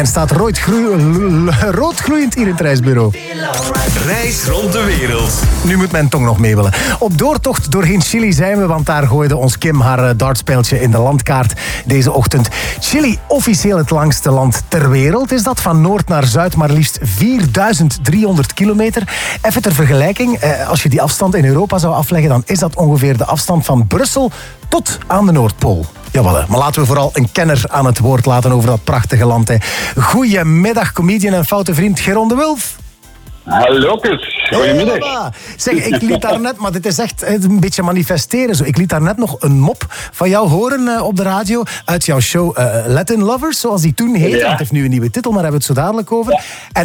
En staat roodgloeiend hier in het reisbureau. Reis rond de wereld. Nu moet mijn tong nog mee willen. Op doortocht doorheen Chili zijn we, want daar gooide ons Kim haar dartspijltje in de landkaart deze ochtend. Chili, officieel het langste land ter wereld, is dat. Van noord naar zuid, maar liefst 4300 kilometer. Even ter vergelijking, als je die afstand in Europa zou afleggen, dan is dat ongeveer de afstand van Brussel tot aan de Noordpool. Jawel, maar laten we vooral een kenner aan het woord laten over dat prachtige land. Hè. Goedemiddag, comedian en foute vriend Geron de Wulf. Hallo, Kus. Goedemiddag. Zeg, ik liet daar net, maar dit is echt een beetje manifesteren. Zo. Ik liet daar net nog een mop van jou horen op de radio uit jouw show Latin Lovers, zoals die toen heette. Ja. Het heeft nu een nieuwe titel, maar daar hebben we het zo dadelijk over. Ja.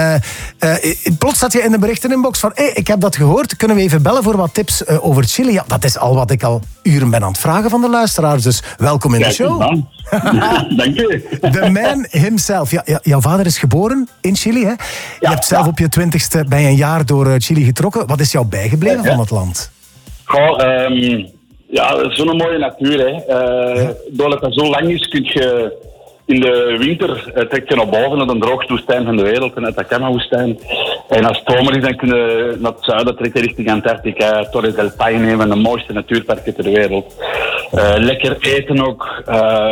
En plots zat je in de berichteninbox van ik heb dat gehoord, kunnen we even bellen voor wat tips over Chili? Ja, dat is al wat ik al uren ben aan het vragen van de luisteraars, dus welkom in de show. Dank je. The man himself. Ja, jouw vader is geboren in Chili, hè? Je hebt zelf op je 20ste bij een jaar door Chili getrokken. Wat is jou bijgebleven van het land? Goh, zo'n mooie natuur, hè. Doordat het zo lang is, kun je in de winter trek je naar boven naar de droogste woestijn van de wereld, de Atacama-woestijn. En als het zomer is, dan kun je naar het zuiden trekken richting Antarctica, Torres del Paine, van de mooiste natuurparken ter wereld. Lekker eten ook.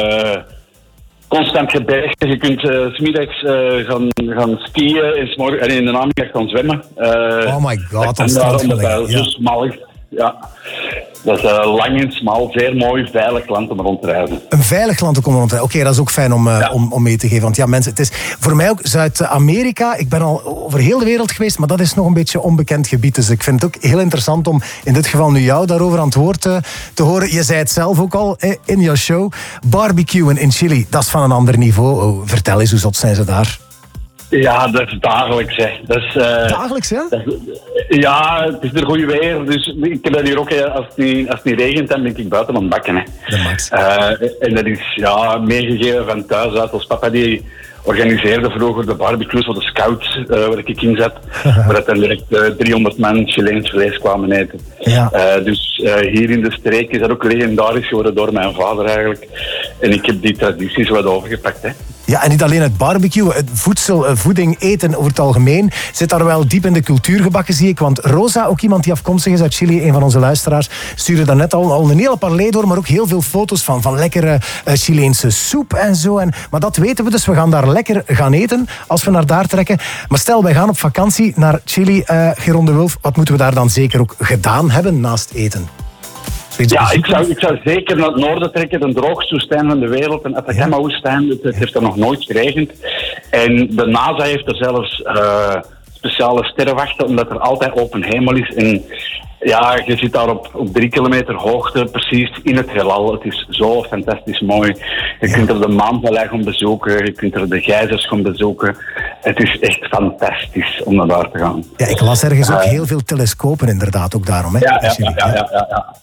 Constant gebergte. Je kunt 's middags gaan skiën en in de namiddag gaan zwemmen. Oh my god, dat is zo smal is. Ja. Dat is lang en smal, zeer mooi, veilig land om rond te reizen. Een veilig land om rond te reizen. Oké, dat is ook fijn om mee te geven. Want ja, mensen, het is voor mij ook Zuid-Amerika. Ik ben al over heel de wereld geweest, maar dat is nog een beetje onbekend gebied. Dus ik vind het ook heel interessant om in dit geval nu jou daarover aan het woord te horen. Je zei het zelf ook al in jouw show. Barbecuen in Chili, dat is van een ander niveau. Oh, vertel eens, hoe zot zijn ze daar? Ja, dat is dagelijks, hè. Dat is, dagelijks, ja? Ja, het is er goed weer, dus ik heb dat hier ook, als het niet regent, dan ben ik buiten aan het bakken, hè. De max. En dat is meegegeven van thuis uit. Als papa die organiseerde vroeger de barbecues voor de scouts, waar ik in zat, waar dan direct 300 man Chileens vlees kwamen eten. Ja. Dus hier in de streek is dat ook legendarisch geworden door mijn vader eigenlijk. En ik heb die tradities wat overgepakt, hè. Ja, en niet alleen het barbecue, het voeding, eten over het algemeen, zit daar wel diep in de cultuur gebakken, zie ik. Want Rosa, ook iemand die afkomstig is uit Chili, een van onze luisteraars, stuurde daar net al een hele parley door, maar ook heel veel foto's van lekkere Chileense soep en zo. Maar dat weten we, dus we gaan daar lekker gaan eten als we naar daar trekken. Maar stel, wij gaan op vakantie naar Chili, Geron de Wulf, wat moeten we daar dan zeker ook gedaan hebben naast eten? Ja, ik zou zeker naar het noorden trekken, de droogste woestijn van de wereld, een Atacama-woestijn. Het heeft er nog nooit geregend. En de NASA heeft er zelfs speciale sterrenwachten, omdat er altijd open hemel is. En ja, je zit daar op 3 kilometer hoogte, precies in het heelal. Het is zo fantastisch mooi. Je kunt er de Maanvallei gaan bezoeken, je kunt er de geysers gaan bezoeken. Het is echt fantastisch om naar daar te gaan. Ja, ik las ergens ook heel veel telescopen inderdaad, ook daarom. Hè? Ja.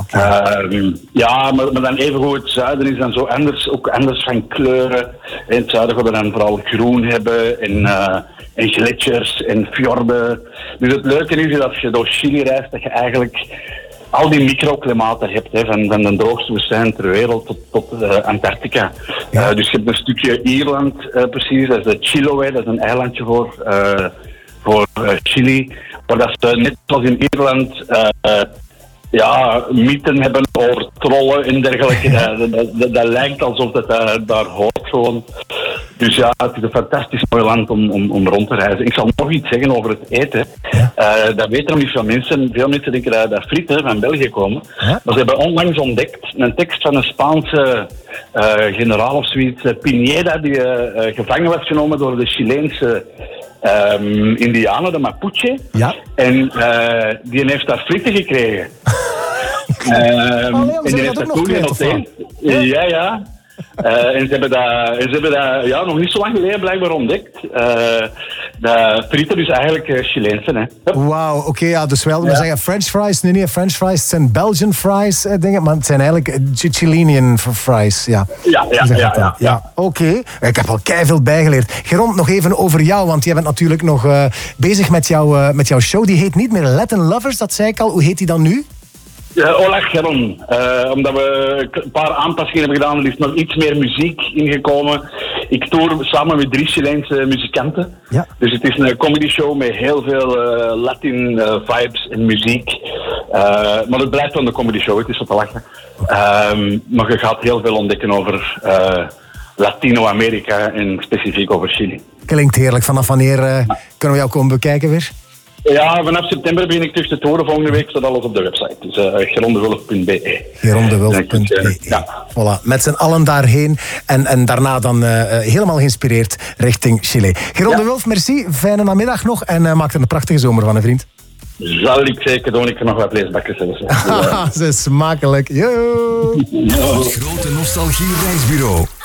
Okay. Maar dan evengoed het zuiden is dan zo anders, ook anders van kleuren. In het zuiden gaan we dan vooral groen hebben en gletsjers en fjorden. Dus het leuke is dat als je door Chili reist, dat je eigenlijk al die microklimaten hebt, hè, van de droogste woestijn ter wereld tot Antarctica. Ja. Dus je hebt een stukje Ierland precies, dat is de Chiloé, dat is een eilandje voor Chili. Waar dat ze net zoals in Ierland mythen hebben over trollen en dergelijke. Dat lijkt alsof dat daar hoort gewoon. Dus ja, het is een fantastisch mooi land om rond te reizen. Ik zal nog iets zeggen over het eten. Dat weten nog niet veel mensen. Veel mensen denken dat frieten van België komen. Maar ze hebben onlangs ontdekt een tekst van een Spaanse generaal of zoiets, Pineda, die gevangen was genomen door de Chileense Indianen, de Mapuche. Ja. En die heeft daar frieten gekregen. En die heeft dat toen genoteerd. Ja. En ze hebben dat nog niet zo lang geleden blijkbaar ontdekt. Dat frieten dus eigenlijk Chileense. Wauw, oké, dus wel, we zeggen French fries. Nee, French fries, het zijn Belgian fries, dingen, maar het zijn eigenlijk Chilean fries. Ja. Oké. Ik heb al keiveel bijgeleerd. Geron, nog even over jou, want jij bent natuurlijk nog bezig met jouw show. Die heet niet meer Latin Lovers, dat zei ik al. Hoe heet die dan nu? Hola Geron. Omdat we een paar aanpassingen hebben gedaan, er is nog iets meer muziek ingekomen. Ik tour samen met 3 Chileense muzikanten. Ja. Dus het is een comedy show met heel veel Latin vibes en muziek. Maar het blijft wel een comedy show, het is wat te lachen. Maar je gaat heel veel ontdekken over Latino-Amerika en specifiek over Chili. Klinkt heerlijk. Vanaf wanneer kunnen we jou komen bekijken weer? Ja, vanaf september begin ik terug te toeren. Volgende week staat alles op de website. Dus gerondewulf.be. Gerondewulf.be. Ja. Voilà, met z'n allen daarheen. En daarna dan helemaal geïnspireerd richting Chili. Geron de Wulf, merci. Fijne namiddag nog. En maak er een prachtige zomer van, hè, vriend. Zal ik zeker doen. Ik kan nog wat vleesbakken zelfs. Ze is smakelijk. Yo. Het grote nostalgie reisbureau.